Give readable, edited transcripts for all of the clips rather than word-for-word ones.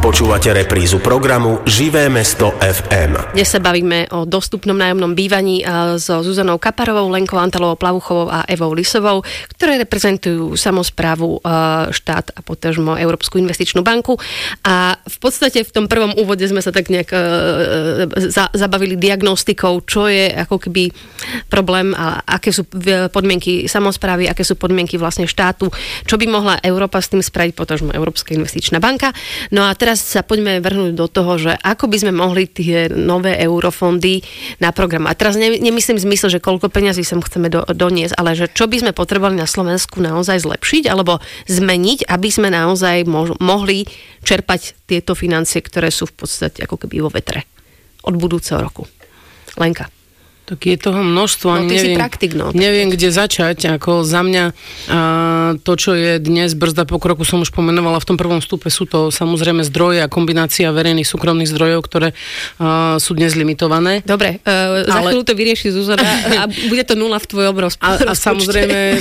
Počúvate reprízu programu Živé mesto FM. Dnes sa bavíme o dostupnom nájomnom bývaní so Zuzanou Kaparovou, Lenkou Antalovou Plavuchovou a Evou Lisovou, ktoré reprezentujú samosprávu, štát a potažmo Európsku investičnú banku. A v podstate v tom prvom úvode sme sa tak nejak zabavili diagnostikou, čo je ako keby problém a aké sú podmienky samosprávy, aké sú podmienky vlastne štátu, čo by mohla Európa s tým spraviť, potažmo Európska investičná banka. No a teraz sa poďme vrhnúť do toho, že ako by sme mohli tie nové eurofondy na program. A teraz nemyslím v zmysle, že koľko peňazí sem chceme doniesť, ale že čo by sme potrebovali na Slovensku naozaj zlepšiť alebo zmeniť, aby sme naozaj mohli čerpať tieto financie, ktoré sú v podstate ako keby vo vetre od budúceho roku. Lenka. Tak je toho množstvo. No, ty si praktik, no. Neviem, kde začať. Ako za mňa to, čo je dnes brzda pokroku, som už pomenovala v tom prvom stupe, sú to samozrejme zdroje a kombinácia verejných súkromných zdrojov, ktoré sú dnes limitované. Dobre, za chvíľu to vyrieši Zuzana a bude to nula v tvojom rozpočte. A samozrejme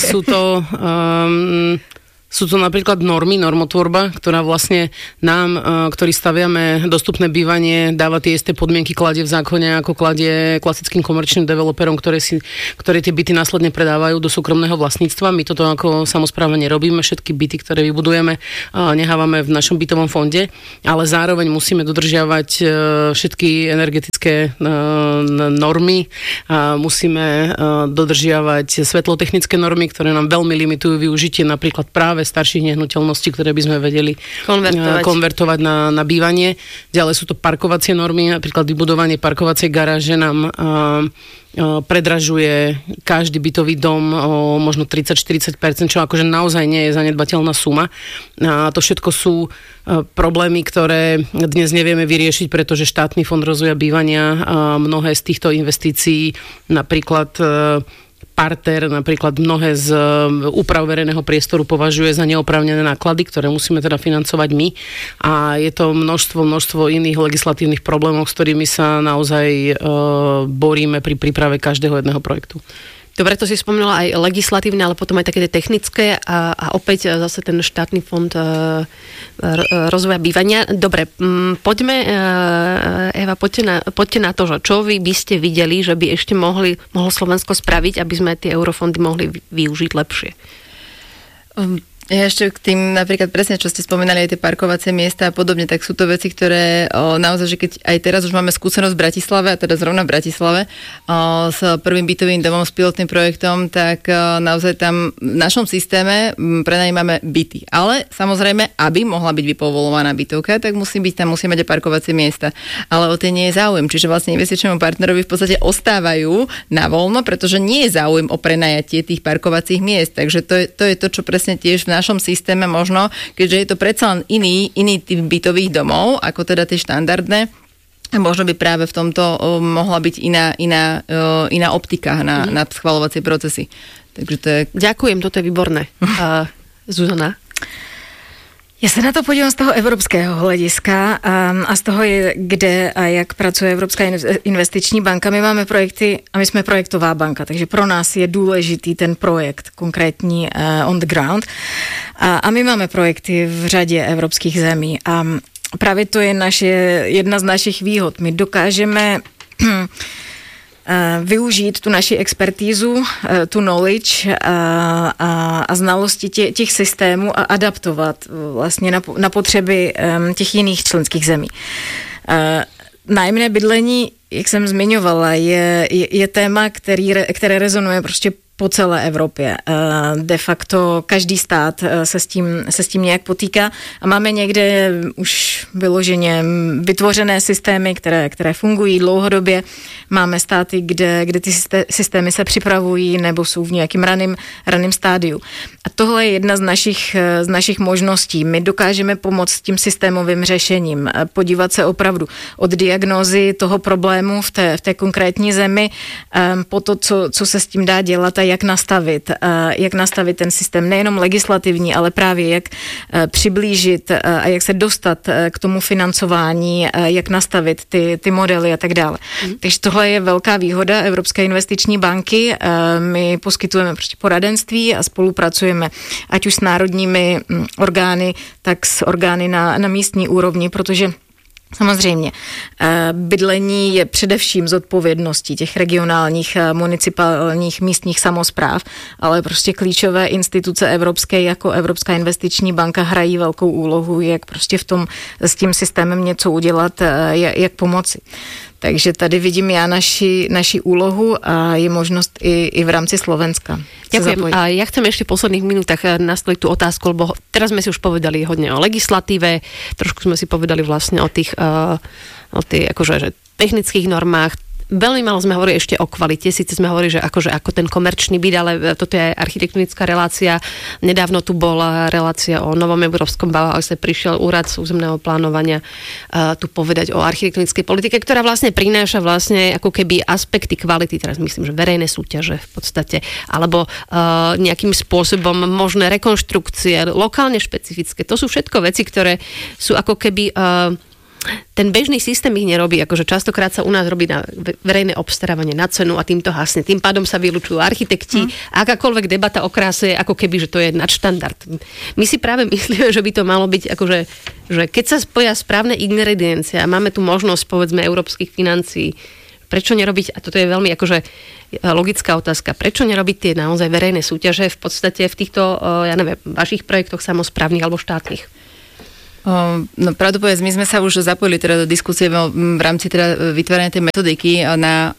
sú to napríklad normotvorba, ktorá vlastne nám, ktorí staviame dostupné bývanie, dáva tie isté podmienky, kladie v zákone, ako kladie klasickým komerčným developerom, ktoré tie byty následne predávajú do súkromného vlastníctva. My toto ako samospráva nerobíme, všetky byty, ktoré vybudujeme, nehávame v našom bytovom fonde, ale zároveň musíme dodržiavať všetky energetické normy, musíme dodržiavať svetlotechnické normy, ktoré nám veľmi limitujú využitie napríklad práve starších nehnuteľností, ktoré by sme vedeli konvertovať na bývanie. Ďalej sú to parkovacie normy, napríklad vybudovanie parkovacej garáže nám predražuje každý bytový dom o možno 30-40%, čo akože naozaj nie je zanedbateľná suma. A to všetko sú problémy, ktoré dnes nevieme vyriešiť, pretože štátny fond rozvoja bývania mnohé z týchto investícií, napríklad parter, napríklad mnohé z úprav verejného priestoru považuje za neoprávnené náklady, ktoré musíme teda financovať my. A je to množstvo iných legislatívnych problémov, s ktorými sa naozaj boríme pri príprave každého jedného projektu. Dobre, to si spomínala aj legislatívne, ale potom aj také technické a opäť zase ten štátny fond rozvoja bývania. Dobre, poďme, Eva, poďte na to, že čo vy by ste videli, že by ešte mohlo Slovensko spraviť, aby sme tie eurofondy mohli využiť lepšie? Ja ešte k tým napríklad presne, čo ste spomínali, aj tie parkovacie miesta a podobne, tak sú to veci, ktoré naozaj, že keď aj teraz už máme skúsenosť v Bratislave, a teda zrovna v Bratislave, s prvým bytovým domom, s pilotným projektom, tak naozaj tam v našom systéme prenajímame byty. Ale samozrejme, aby mohla byť vypovolovaná bytovka, tak musí mať aj parkovacie miesta. Ale o tie nie je záujem. Čiže vlastne investičnému partnerovi v podstate ostávajú na voľno, pretože nie je záujem o prenajatie tých parkovacích miest. Takže to je to, čo presne tiež v našom systéme možno, keďže je to predsa len iný typ bytových domov, ako teda tie štandardné, možno by práve v tomto mohla byť iná optika na schvaľovacie procesy. Takže to je... Ďakujem, toto je výborné. Zuzana? Já se na to podívám z toho evropského hlediska a z toho, kde a jak pracuje Evropská investiční banka. My máme projekty a my jsme projektová banka, takže pro nás je důležitý ten projekt konkrétní on the ground. A my máme projekty v řadě evropských zemí a právě to je jedna z našich výhod. My dokážeme využít tu naši expertízu, tu knowledge a znalosti těch systémů a adaptovat vlastně na potřeby těch jiných členských zemí. Nájemné bydlení, jak jsem zmiňovala, je téma, které rezonuje prostě po celé Evropě. De facto každý stát se s tím nějak potýká a máme někde už vyloženě vytvořené systémy, které fungují dlouhodobě. Máme státy, kde ty systémy se připravují nebo jsou v nějakém raném stádiu. A tohle je jedna z našich možností. My dokážeme pomoct tím systémovým řešením, podívat se opravdu od diagnózy toho problému v té konkrétní zemi po to, co se s tím dá dělat a jak nastavit ten systém, nejenom legislativní, ale právě jak přiblížit a jak se dostat k tomu financování, jak nastavit ty modely a tak dále. Takže tohle je velká výhoda Evropské investiční banky. My poskytujeme prostě poradenství a spolupracujeme ať už s národními orgány, tak s orgány na místní úrovni, protože samozřejmě, bydlení je především zodpovědností těch regionálních, municipálních, místních samospráv, ale prostě klíčové instituce evropské jako Evropská investiční banka hrají velkou úlohu, jak prostě s tím systémem něco udělat, jak pomoci. Takže tady vidím ja naši úlohu a je možnosť i v rámci Slovenska. Ďakujem. A ja chcem ešte v posledných minútach nastoliť tú otázku, lebo teraz sme si už povedali hodne o legislatíve, trošku sme si povedali vlastne o tých akože technických normách. Veľmi málo sme hovorili ešte o kvalite, síce sme hovorili, že ako ten komerčný byt, ale toto je architektonická relácia. Nedávno tu bola relácia o novom európskom Bauhause, prišiel úrad z územného plánovania tu povedať o architektonickej politike, ktorá vlastne prináša vlastne ako keby aspekty kvality, teraz myslím, že verejné súťaže v podstate, alebo nejakým spôsobom možné rekonštrukcie, lokálne špecifické. To sú všetko veci, ktoré sú ako keby ten bežný systém ich nerobí, akože častokrát sa u nás robí na verejné obstarávanie na cenu a týmto hasne. Tým pádom sa vylúčujú architekti. Akákoľvek debata o kráse je ako keby, že to je nadštandard. My si práve myslíme, že by to malo byť akože, že keď sa spoja správne ingrediencie a máme tu možnosť, povedzme, európskych financií, prečo nerobiť, a toto je veľmi akože logická otázka, prečo nerobiť tie naozaj verejné súťaže v podstate v týchto, ja neviem, vašich projektoch samosprávnych alebo štátnych? No pravdu povedz, my sme sa už zapojili teda do diskusie v rámci teda vytvárania tej metodiky na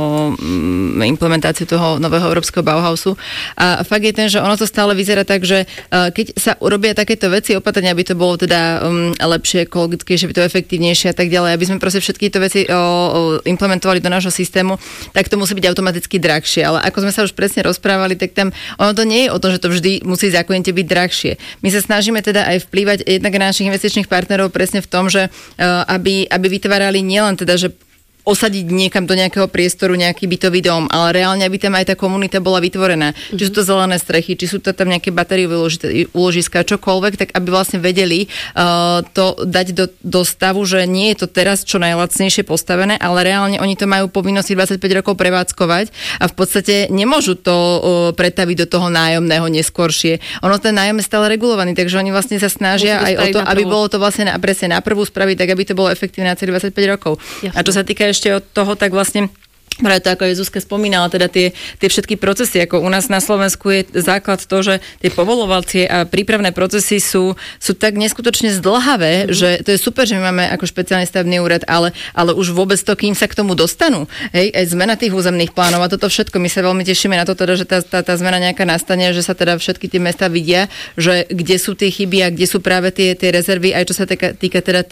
implementáciu toho nového európskeho Bauhausu. A fakt je ten, že ono to stále vyzerá tak, že keď sa urobia takéto veci opatrne, aby to bolo teda lepšie, ekologickejšie, aby to efektívnejšie a tak ďalej, aby sme proste všetky tieto veci implementovali do nášho systému, tak to musí byť automaticky drahšie. Ale ako sme sa už presne rozprávali, tak tam ono to nie je o tom, že to vždy musí zákonite byť drahšie. My sa snažíme teda aj vplývať jednak na našich investičných partnerov presne v tom, že aby vytvárali nielen teda, že osadiť niekam do nejakého priestoru nejaký bytový dom, ale reálne, aby tam aj tá komunita bola vytvorená. Či sú to zelené strechy, či sú to tam nejaké batériové úložiska, čokoľvek, tak aby vlastne vedeli to dať do stavu, že nie je to teraz čo najlacnejšie postavené, ale reálne oni to majú povinnosti 25 rokov prevádzkovať a v podstate nemôžu to pretaviť do toho nájomného neskôršie. Ono ten nájom je stále regulovaný, takže oni vlastne sa snažia aj o to, aby bolo to vlastne presne na prvú spraviť, tak aby to bolo efektívne na celých 25 rokov. Jasne. A čo sa týka ešte od toho, tak vlastne práve to, ako Zuzka spomínala, teda tie všetky procesy, ako u nás na Slovensku je základ to, že tie povolovacie a prípravné procesy sú tak neskutočne zdĺhavé, že to je super, že my máme ako špeciálny stavebný úrad, ale už vôbec to, kým sa k tomu dostanú, hej, aj zmena tých územných plánov a toto všetko, my sa veľmi tešíme na to, teda, že tá zmena nejaká nastane, že sa teda všetky tie mestá vidia, že kde sú tie chyby a kde sú práve tie rezervy, aj čo sa týka teda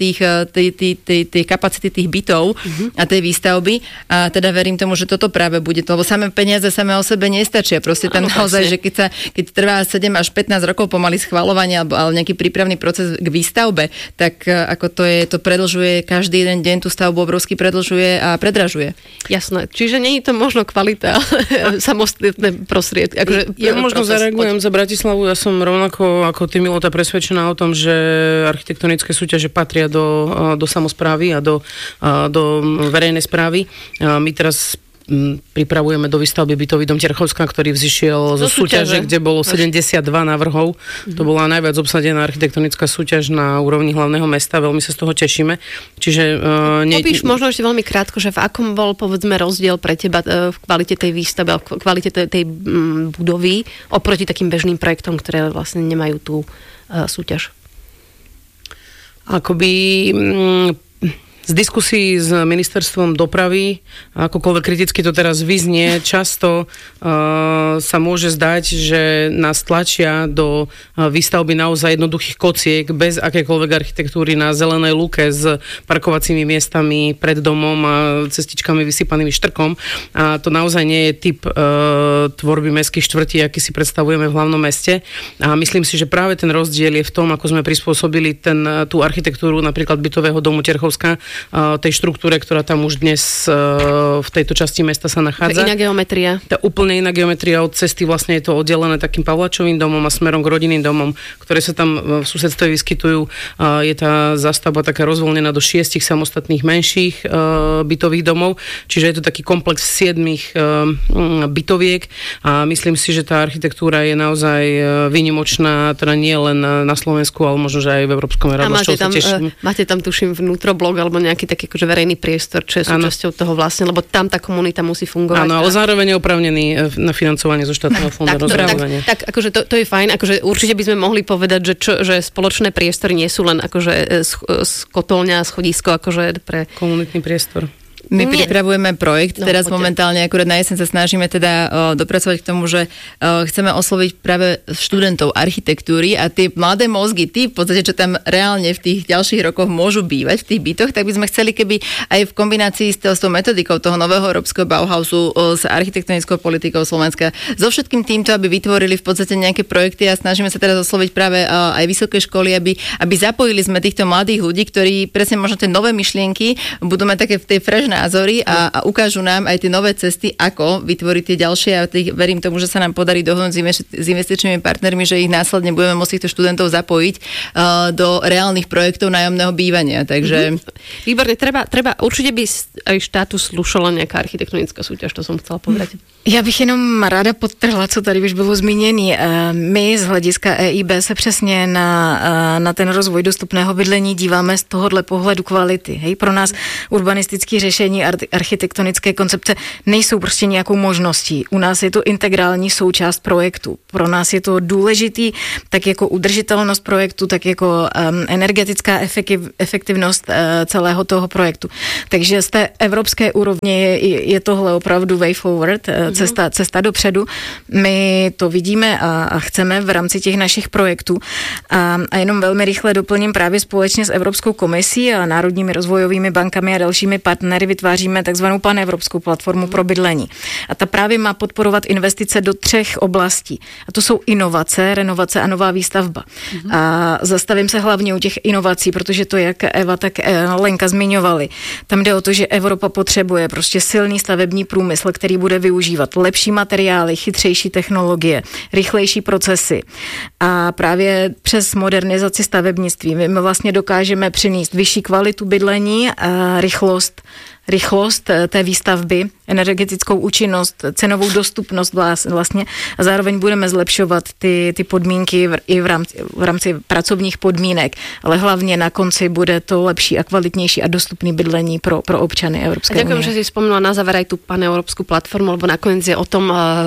tej kapacity tých bytov a tej výstavby. A teda verím tomu, že toto práve bude to, lebo samé peniaze samé o sebe nestačia. Proste ten naozaj, že keď trvá 7 až 15 rokov pomaly schvaľovanie alebo nejaký prípravný proces k výstavbe, tak ako to predlžuje každý jeden deň tú stavbu obrovsky predlžuje a predražuje. Jasné. Čiže nie je to možno kvalita, ale samostatné prostriedky. Ja možno zareagujem za Bratislavu. Ja som rovnako ako ty, Milota, presvedčená o tom, že architektonické súťaže patria do samosprávy a do verejnej správy. My teraz pripravujeme do výstavby bytový dom Terchovská, ktorý vzýšiel zo súťaže, kde bolo 72 návrhov. To bola najviac obsadená architektonická súťaž na úrovni hlavného mesta. Veľmi sa z toho tešíme. Čiže popíš možno ešte veľmi krátko, že v akom bol, povedzme, rozdiel pre teba v kvalite tej výstavby, v kvalite tej budovy oproti takým bežným projektom, ktoré vlastne nemajú tú súťaž? Z diskusí s ministerstvom dopravy, akokoľvek kriticky to teraz vyznie, často sa môže zdať, že nás tlačia do výstavby naozaj jednoduchých kociek bez akékoľvek architektúry na zelenej lúke s parkovacími miestami pred domom a cestičkami vysypanými štrkom. A to naozaj nie je typ tvorby mestských štvrtí, aký si predstavujeme v hlavnom meste. A myslím si, že práve ten rozdiel je v tom, ako sme prispôsobili tú architektúru napríklad bytového domu Terchovská, tej štruktúre, ktorá tam už dnes v tejto časti mesta sa nachádza. To je iná geometria. To je úplne iná geometria od cesty, vlastne je to oddelené takým Pavlačovým domom a smerom k rodinným domom, ktoré sa tam v susedstve vyskytujú. Je tá zástavba taká rozvoľnená do 6 samostatných menších bytových domov, čiže je to taký komplex 7 bytoviek a myslím si, že tá architektúra je naozaj výnimočná, teda nie len na Slovensku, ale možno, že aj v Európskom meradle. Máte tam, tuším, vnútroblok alebo nejaký taký akože verejný priestor, čo je súčasťou toho vlastne, lebo tam tá komunita musí fungovať. Áno, ale zároveň je opravnený na financovanie zo štátneho fondu rozhodovania. Tak akože to je fajn, akože určite by sme mohli povedať, že spoločné priestory nie sú len akože kotolňa, schodisko, akože pre komunitný priestor. My pripravujeme projekt, teraz momentálne, akurát na jeseň sa snažíme teda dopracovať k tomu, že chceme osloviť práve študentov architektúry a tie mladé mozgy, tí v podstate, čo tam reálne v tých ďalších rokoch môžu bývať v tých bytoch, tak by sme chceli, keby aj v kombinácii s tou metodikou toho nového európskeho Bauhausu s architektonickou politikou Slovenska, so všetkým týmto, aby vytvorili v podstate nejaké projekty a snažíme sa teraz osloviť práve aj vysoké školy, aby zapojili sme týchto mladých ľudí, ktorí presne možno tie nové myšlienky budú mať také v tej fresh názory a ukážu nám aj tie nové cesty, ako vytvoriť tie ďalšie a verím tomu, že sa nám podarí dohodnúť s investičnými partnermi, že ich následne budeme môcť týchto študentov zapojiť do reálnych projektov nájomného bývania. Takže... Výborne, treba určite by aj štátu slušala nejaká architektonická súťaž, to som chcela povedať. Já bych jenom ráda podtrhla, co tady už bylo zmíněné. My z hlediska EIB se přesně na ten rozvoj dostupného bydlení díváme z tohohle pohledu kvality. Hej? Pro nás urbanistické řešení architektonické koncepce nejsou prostě nějakou možností. U nás je to integrální součást projektu. Pro nás je to důležitý, tak jako udržitelnost projektu, tak jako energetická efektivnost celého toho projektu. Takže z té evropské úrovně je tohle opravdu way forward, cesta dopředu. My to vidíme a chceme v rámci těch našich projektů. A jenom velmi rychle doplním, právě společně s Evropskou komisí a národními rozvojovými bankami a dalšími partnery vytváříme takzvanou panevropskou platformu pro bydlení. A ta právě má podporovat investice do 3 oblastí. A to jsou inovace, renovace a nová výstavba. A zastavím se hlavně u těch inovací, protože to, jak Eva, tak Lenka zmiňovali. Tam jde o to, že Evropa potřebuje prostě silný stavební průmysl, který bude využívat lepší materiály, chytřejší technologie, rychlejší procesy. A právě přes modernizaci stavebnictví my vlastně dokážeme přinést vyšší kvalitu bydlení, a rychlost té výstavby, energetickou účinnost, cenovou dostupnost vlastně a zároveň budeme zlepšovat ty podmínky i v rámci pracovních podmínek, ale hlavně na konci bude to lepší a kvalitnější a dostupný bydlení pro občany Evropské unie. Ďakujem, že si spomínala na záver aj tú paneurópsku platformu, lebo nakoniec je o tom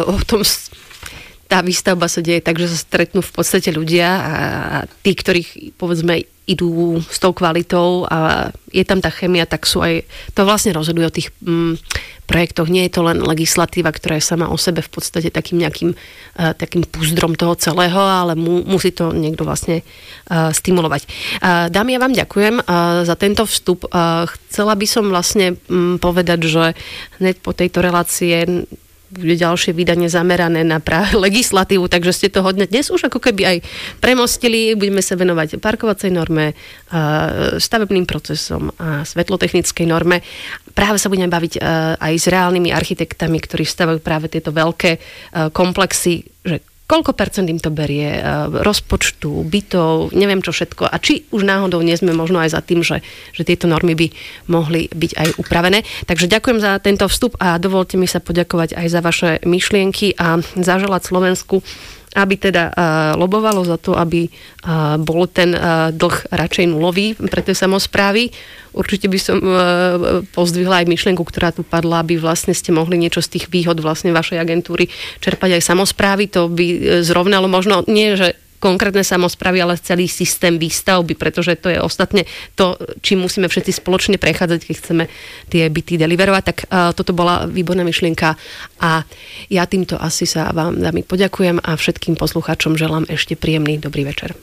tá výstavba sa deje tak, že sa stretnú v podstate ľudia a tí, ktorých povedzme idú s tou kvalitou a je tam tá chemia, tak sú aj, to vlastne rozhoduje o tých projektoch. Nie je to len legislatíva, ktorá je sama o sebe v podstate takým nejakým takým púzdrom toho celého, ale musí to niekto vlastne stimulovať. Dámy, ja vám ďakujem za tento vstup. Chcela by som vlastne povedať, že hneď po tejto relácie bude ďalšie vydanie zamerané na práve legislatívu, takže ste to hodne dnes už ako keby aj premostili. Budeme sa venovať parkovacej norme, stavebným procesom a svetlotechnickej norme. Práve sa budeme baviť aj s reálnymi architektami, ktorí stavajú práve tieto veľké komplexy, že koľko percent im to berie rozpočtu, bytov, neviem čo všetko. A či už náhodou nie sme možno aj za tým, že tieto normy by mohli byť aj upravené. Takže ďakujem za tento vstup a dovolte mi sa poďakovať aj za vaše myšlienky a zaželať Slovensku, aby teda lobovalo za to, aby bol ten dlh radšej nulový pre tie samosprávy. Určite by som pozdvihla aj myšlienku, ktorá tu padla, aby vlastne ste mohli niečo z tých výhod vlastne vašej agentúry čerpať aj samosprávy. To by zrovnalo možno nie, že konkrétne samosprávy, ale celý systém výstavby, pretože to je ostatne to, čím musíme všetci spoločne prechádzať, keď chceme tie byty deliverovať. Tak toto bola výborná myšlienka a ja týmto asi sa vám, dámy, poďakujem a všetkým poslucháčom želám ešte príjemný dobrý večer.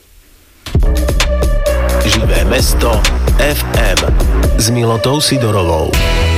Živé mesto FM s Milotou Sidorovou.